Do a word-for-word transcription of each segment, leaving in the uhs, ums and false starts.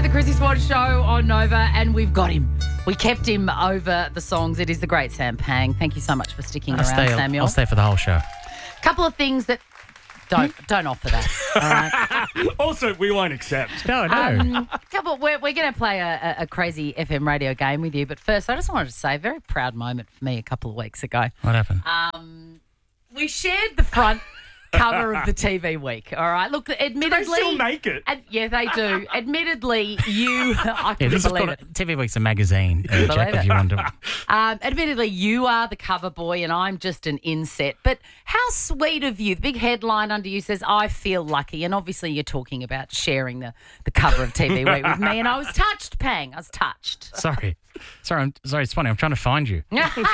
the Chrissy Swan Show on Nova, and we've got him. We kept him over the songs. It is the great Sam Pang. Thank you so much for sticking I'll around, stay, Samuel. I'll stay for the whole show. Couple of things that don't don't offer that. All right. Also, we won't accept. No, no. Um, couple. We're we're going to play a, a, a crazy F M radio game with you, but first, I just wanted to say a very proud moment for me a couple of weeks ago. What happened? Um, we shared the front cover of the T V Week. All right. Look, admittedly, Do they still make it? Ad, yeah, they do. Admittedly, you. I yeah, couldn't this is believe called it. a, T V Week's a magazine, uh, Jack, Believe if it. you want to. Um, admittedly, you are the cover boy and I'm just an inset. But how sweet of you. The big headline under you says, I feel lucky. And obviously you're talking about sharing the, the cover of T V Week with me. And I was touched, Pang. I was touched. Sorry. Sorry, I'm sorry, it's funny. I'm trying to find you.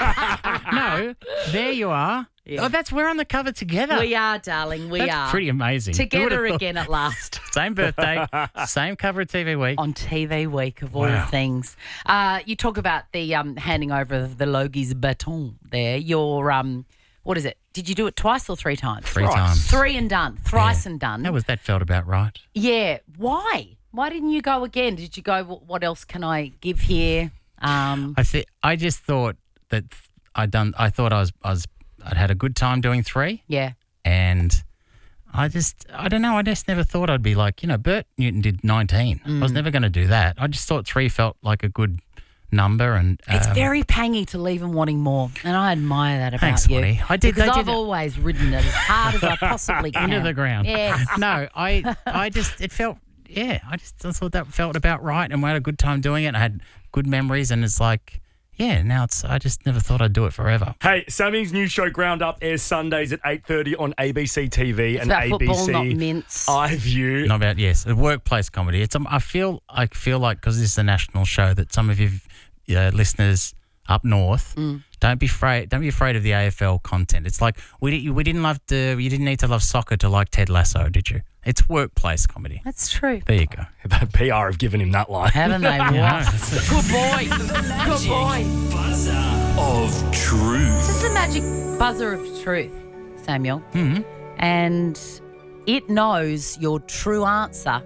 No, there you are. Yeah. Oh, that's we're on the cover together. We are, darling. We that's are. pretty amazing. Who Together would've thought- again at last. Same birthday, same cover of T V Week. On T V Week of all Wow. things. Uh, you talk about the um, handing over of the Logie's baton there. Your, um, what is it? Did you do it twice or three times? Three Thrice. times. Three and done. Thrice Yeah. and done. That was that felt about right. Yeah. Why? Why didn't you go again? Did you go, "Wh- what else can I give here? Um, I th- I just thought that I done. I thought I was I was I'd had a good time doing three, yeah. and I just I don't know. I just never thought I'd be like you know Bert Newton did nineteen. I was never going to do that. I just thought three felt like a good number, and It's um, very pangy to leave them wanting more, and I admire that about Thanks, you. Lonnie. I did- because I I've did it- always ridden it as hard as I possibly can. into the ground. Yes. No, I I just it felt yeah. I just I thought that felt about right, and we had a good time doing it. I had good memories, and it's like yeah. Now it's I just never thought I'd do it forever. Hey, Sammy's new show Ground Up airs Sundays at eight thirty on A B C T V It's and about A B football, not C mince. iView. Not about yes, a workplace comedy. It's um, I feel I feel like because this is a national show that some of you uh, listeners up north don't be afraid. Don't be afraid of the A F L content. It's like we di- we didn't love to. You didn't need to love soccer to like Ted Lasso, did you? It's workplace comedy. That's true. There you go. The P R have given him that line. Haven't they? Yeah, What? that's it. Good boy. Good boy. Buzzer of truth. This is the magic buzzer of truth, Samuel. Mhm. And it knows your true answer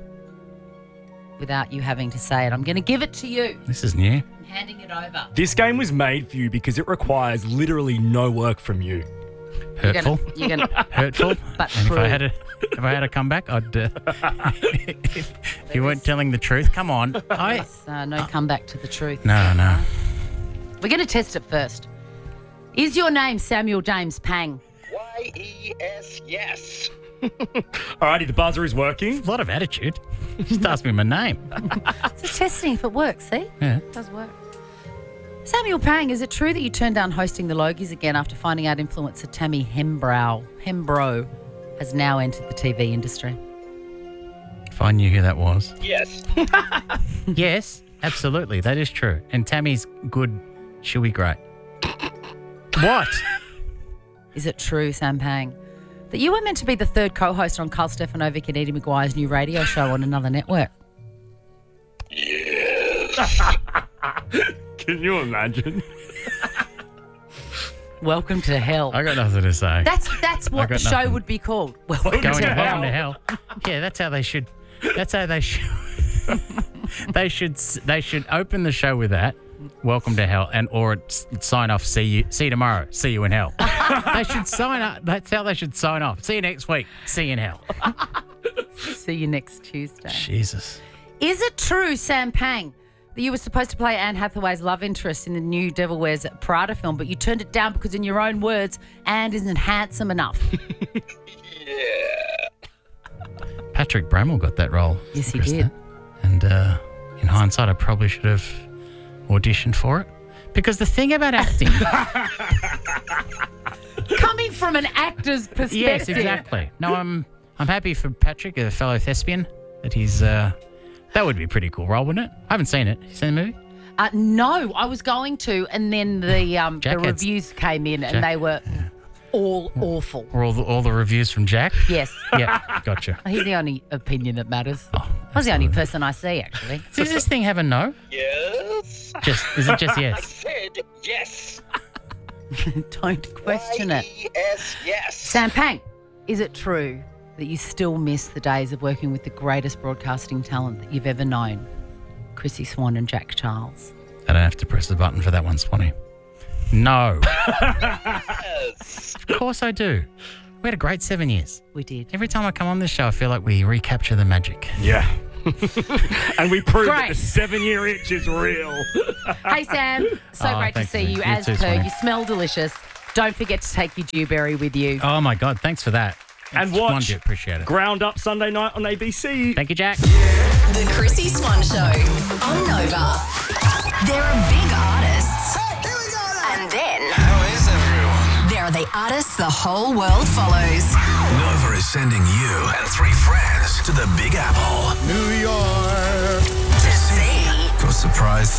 without you having to say it. I'm going to give it to you. This is new. I'm handing it over. This game was made for you because it requires literally no work from you. Hurtful. You're going to. Hurtful. But and if true. I had a if I had a comeback, I'd. Uh, if, if you weren't telling the truth, come on. I Uh, no comeback to the truth. no no. We're going to test it first. Is your name Samuel James Pang? Y E S, yes. Alrighty, the buzzer is working. A lot of attitude. Just ask me my name. It's a testing if it works, see? Yeah. It does work. Samuel Pang, is it true that you turned down hosting the Logies again after finding out influencer Tammy Hembrow, Hembro has now entered the T V industry? If I knew who that was. Yes. Yes, absolutely. That is true. And Tammy's good. She'll be great. What? Is it true, Sam Pang, that you were meant to be the third co-host on Carl Stefanovic and Eddie Maguire's new radio show on another network? Can you imagine? Welcome to hell. I got nothing to say. That's that's what the got show nothing. would be called. Welcome Going to to hell. hell to hell. Yeah, that's how they should. That's how they should. they should. They should open the show with that. Welcome to hell, and or it's sign off. See you. See you tomorrow. See you in hell. They should sign up. That's how they should sign off. See you next week. See you in hell. See you next Tuesday. Jesus. Is it true, Sam Pang, that you were supposed to play Anne Hathaway's love interest in the new Devil Wears Prada film, but you turned it down because, in your own words, Anne isn't handsome enough? Patrick Bramwell got that role. Yes, he Krista. did. And uh, in hindsight, I probably should have auditioned for it. Because the thing about acting... Coming from an actor's perspective. yes, exactly. No, I'm I'm happy for Patrick, a fellow thespian, that he's... Uh, that would be a pretty cool role, wouldn't it? I haven't seen it. You seen the movie? Uh, no, I was going to, and then the um, the Jack had- reviews came in, Jack- and they were all awful. Or all the, all the reviews from Jack? Yes. Yeah, gotcha. He's the only opinion that matters. Oh, I was the only person I see, actually. Does this thing have a no? Yes. Just Is it just I yes? said yes. Don't question it. Y E S, yes. Sam Pang, is it true that you still miss the days of working with the greatest broadcasting talent that you've ever known? Chrissy Swan and Jack Charles? I don't have to press the button for that one, Swanee. No. Yes. Of course I do. We had a great seven years. We did. Every time I come on this show, I feel like we recapture the magic. Yeah. And we proved that Great. the seven-year itch is real. Hey, Sam. So Oh, great to thanks, see Lou. you. You As too, per, Swanee. you smell delicious. Don't forget to take your dewberry with you. Oh, my God. Thanks for that. And It's watch Wonderful. Appreciate it. Ground Up Sunday night on A B C. Thank you, Jack. The Chrissy Swan Show on Nova. There are big artists. And then How is everyone? there are the artists the whole world follows. Nova is sending you and three friends to the Big Apple. To see For a surprise